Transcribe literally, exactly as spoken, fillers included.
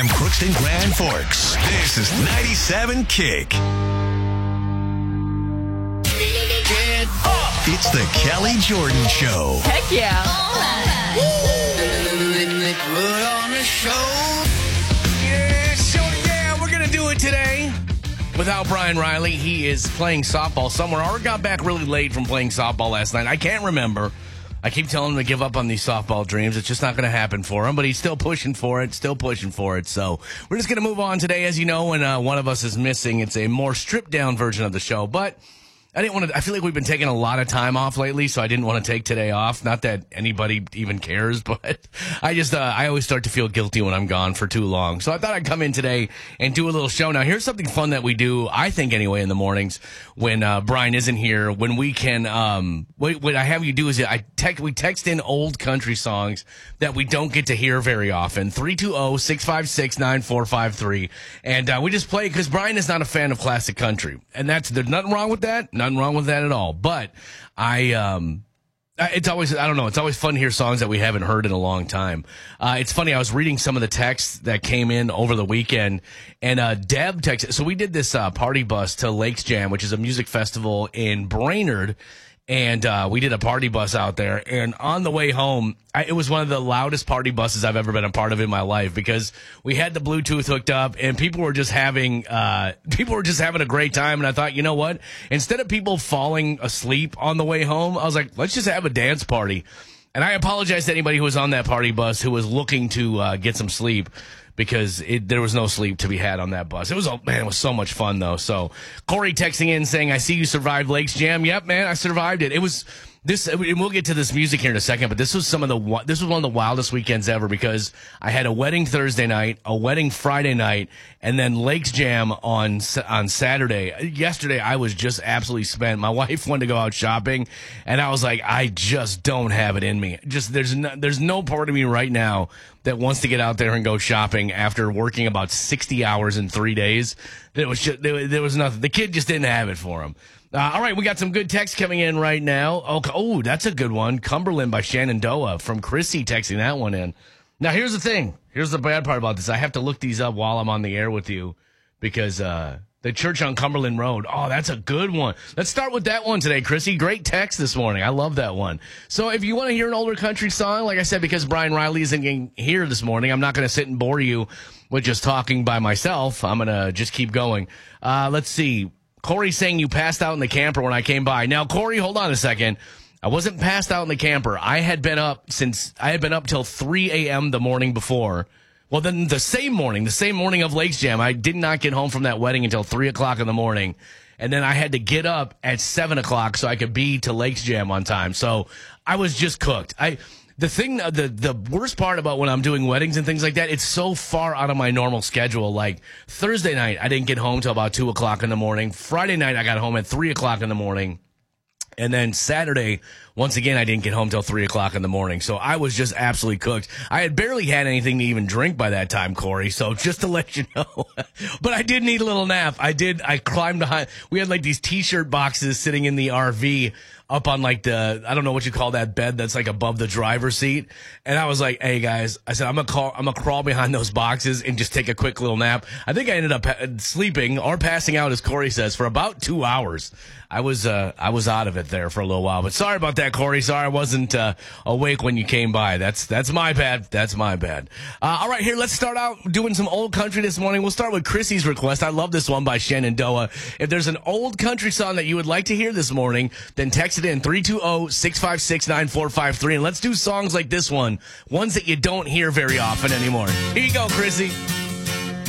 I'm Crookston Grand Forks. This is ninety-seven Kick. It's the Kelly Jordan Show. Heck yeah. Yeah, so yeah, we're going to do it today without Brian Riley. He is playing softball somewhere or got back really late from playing softball last night. I can't remember. I keep telling him to give up on these softball dreams. It's just not going to happen for him, but he's still pushing for it, still pushing for it. So we're just going to move on today. As you know, when uh, one of us is missing, it's a more stripped-down version of the show, but I didn't want to. I feel like we've been taking a lot of time off lately, so I didn't want to take today off. Not that anybody even cares, but I just uh, I always start to feel guilty when I'm gone for too long. So I thought I'd come in today and do a little show. Now, here's something fun that we do. I think anyway in the mornings when uh, Brian isn't here. When we can, um, what, what I have you do is I text we text in old country songs that we don't get to hear very often. three two zero, six five six, nine four five three, and uh, we just play because Brian is not a fan of classic country, and that's there's nothing wrong with that. Nothing wrong with that at all. But I, um, it's always, I don't know, it's always fun to hear songs that we haven't heard in a long time. Uh, it's funny, I was reading some of the texts that came in over the weekend, and uh, Deb texted, so we did this uh, party bus to Lakes Jam, which is a music festival in Brainerd. And uh, we did a party bus out there. And on the way home, I, it was one of the loudest party buses I've ever been a part of in my life because we had the Bluetooth hooked up and people were just having uh, people were just having a great time. And I thought, you know what? Instead of people falling asleep on the way home, I was like, let's just have a dance party. And I apologize to anybody who was on that party bus who was looking to uh, get some sleep, because it, there was no sleep to be had on that bus. It was, man, it was so much fun, though. So Corey texting in saying, I see you survived Lakes Jam. Yep, man, I survived it. It was this, and we'll get to this music here in a second, but this was some of the, this was one of the wildest weekends ever because I had a wedding Thursday night, a wedding Friday night, and then Lakes Jam on, on Saturday. Yesterday, I was just absolutely spent. My wife wanted to go out shopping, and I was like, I just don't have it in me. Just, there's no, there's no part of me right now that wants to get out there and go shopping after working about sixty hours in three days. There was just, there, there was nothing. The kid just didn't have it for him. Uh, all right, we got some good text coming in right now. Okay, oh, that's a good one. Cumberland by Shenandoah from Chrissy texting that one in. Now, here's the thing. Here's the bad part about this. I have to look these up while I'm on the air with you because uh, the church on Cumberland Road. Oh, that's a good one. Let's start with that one today, Chrissy. Great text this morning. I love that one. So if you want to hear an older country song, like I said, because Brian Riley isn't here this morning, I'm not going to sit and bore you with just talking by myself. I'm going to just keep going. Uh, let's see. Corey saying you passed out in the camper when I came by. Now, Corey, hold on a second. I wasn't passed out in the camper. I had been up since I had been up till three a.m. the morning before. Well, then the same morning, the same morning of Lakes Jam, I did not get home from that wedding until three o'clock in the morning. And then I had to get up at seven o'clock so I could be to Lakes Jam on time. So I was just cooked. I The thing, the the worst part about when I'm doing weddings and things like that, it's so far out of my normal schedule. Like Thursday night, I didn't get home till about two o'clock in the morning. Friday night, I got home at three o'clock in the morning. And then Saturday, once again, I didn't get home till three o'clock in the morning. So I was just absolutely cooked. I had barely had anything to even drink by that time, Corey. So just to let you know. But I did need a little nap. I did. I climbed behind. We had like these T-shirt boxes sitting in the R V up on like the, I don't know what you call that bed that's like above the driver's seat. And I was like, hey guys, I said, I'm going to call, I'm going to crawl behind those boxes and just take a quick little nap. I think I ended up sleeping or passing out, as Corey says, for about two hours. I was, uh, I was out of it there for a little while, but sorry about that, Corey. Sorry I wasn't, uh, awake when you came by. That's, that's my bad. That's my bad. Uh, all right, here, let's start out doing some old country this morning. We'll start with Chrissy's request. I love this one by Shenandoah. If there's an old country song that you would like to hear this morning, then text it in three two zero, six five six, nine four five three. And let's do songs like this one, ones that you don't hear very often anymore. Here you go, Chrissy.